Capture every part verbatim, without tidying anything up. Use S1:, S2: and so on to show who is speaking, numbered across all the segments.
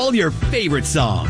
S1: all your favorite songs.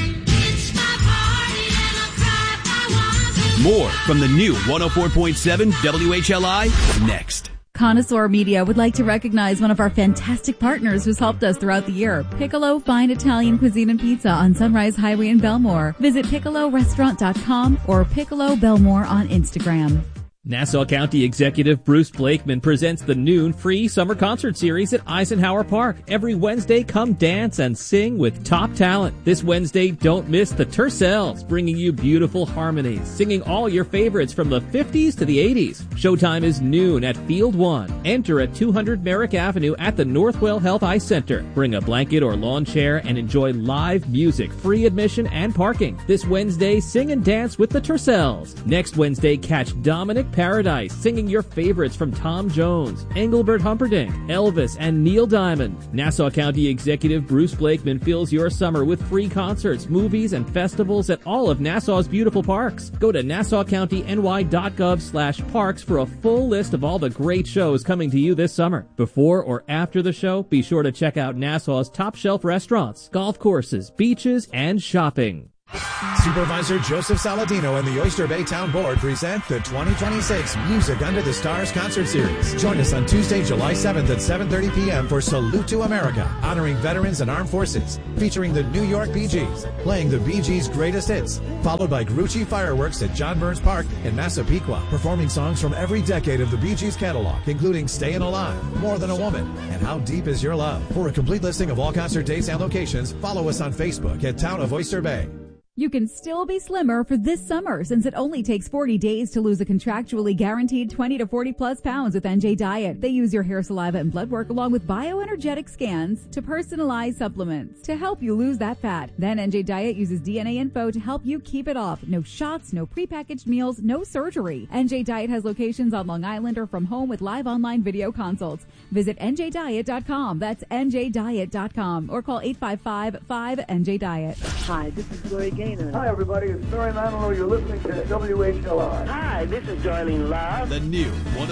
S1: More from the new one oh four point seven W H L I next.
S2: Connoisseur Media would like to recognize one of our fantastic partners who's helped us throughout the year, Piccolo Fine Italian Cuisine and Pizza on Sunrise Highway in Belmore. Visit piccolo restaurant dot com or Piccolo Belmore on Instagram.
S3: Nassau County Executive Bruce Blakeman presents the noon free summer concert series at Eisenhower Park. Every Wednesday, come dance and sing with top talent. This Wednesday, don't miss the Tercels, bringing you beautiful harmonies, singing all your favorites from the fifties to the eighties. Showtime is noon at Field One. Enter at two hundred Merrick Avenue at the Northwell Health Ice Center. Bring a blanket or lawn chair and enjoy live music, free admission and parking. This Wednesday, sing and dance with the Tercels. Next Wednesday, catch Dominic Paradise, singing your favorites from Tom Jones, Engelbert Humperdinck, Elvis, and Neil Diamond. Nassau County Executive Bruce Blakeman fills your summer with free concerts, movies, and festivals at all of Nassau's beautiful parks. Go to nassau county n y dot gov slash parks for a full list of all the great shows coming to you this summer. Before or after the show, be sure to check out Nassau's top shelf restaurants, golf courses, beaches, and shopping.
S4: Supervisor Joseph Saladino and the Oyster Bay Town Board present the twenty twenty-six Music Under the Stars Concert Series. Join us on Tuesday, July seventh at seven thirty p.m. for Salute to America, honoring veterans and armed forces, featuring the New York Bee Gees, playing the Bee Gees' greatest hits, followed by Grucci Fireworks at John Burns Park in Massapequa, performing songs from every decade of the Bee Gees catalog, including Stayin' Alive, More Than a Woman, and How Deep Is Your Love. For a complete listing of all concert dates and locations, follow us on Facebook at Town of Oyster Bay.
S2: You can still be slimmer for this summer since it only takes forty days to lose a contractually guaranteed twenty to forty plus pounds with N J Diet. They use your hair, saliva, and blood work along with bioenergetic scans to personalize supplements to help you lose that fat. Then N J Diet uses D N A info to help you keep it off. No shots, no prepackaged meals, no surgery. N J Diet has locations on Long Island or from home with live online video consults. Visit N J diet dot com. That's N J diet dot com or call eight five five, five N J Diet.
S5: Hi, this is Gloria Gaynor.
S6: Hi, everybody. It's Barry Manilow. You're listening to W H L I.
S5: Hi, this is Darlene Love.
S1: The new one